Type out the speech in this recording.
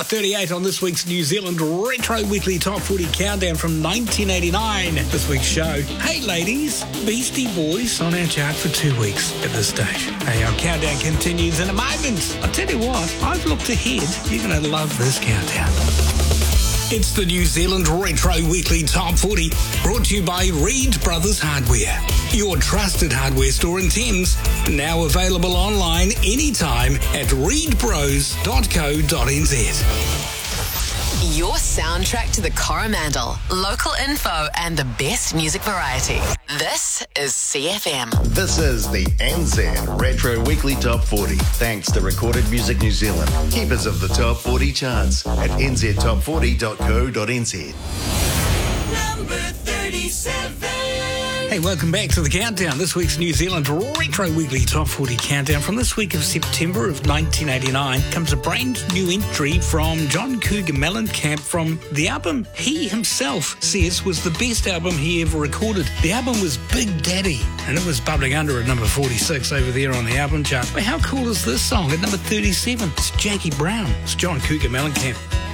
38 on this week's New Zealand Retro Weekly Top 40 Countdown from 1989. This week's show. Hey ladies, Beastie Boys on our chart for 2 weeks at this stage. Hey, our countdown continues in a moment. I'll tell you what, I've looked ahead. You're going to love this countdown. It's the New Zealand Retro Weekly Top 40, brought to you by Reed Brothers Hardware, your trusted hardware store in Thames, now available online anytime at reedbros.co.nz. Your soundtrack to the Coromandel, local info and the best music variety. This is CFM. This is the NZ Retro Weekly Top 40. Thanks to Recorded Music New Zealand, keepers of the Top 40 charts at nztop40.co.nz. Number 37. Hey, welcome back to the countdown. This week's New Zealand Retro Weekly Top 40 Countdown. From this week of September of 1989 comes a brand new entry from John Cougar Mellencamp from the album he himself says was the best album he ever recorded. The album was Big Daddy, and it was bubbling under at number 46 over there on the album chart. But how cool is this song at number 37? It's Jackie Brown. It's John Cougar Mellencamp.